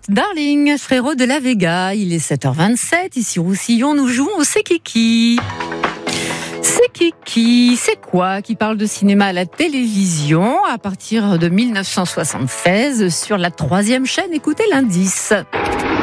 Darling, frérot de la Vega. Il est 7h27, ici Roussillon, nous jouons au C'est Kiki. C'est Kiki, c'est quoi qui parle de cinéma à la télévision à partir de 1976 sur la 3e chaîne? Écoutez l'indice.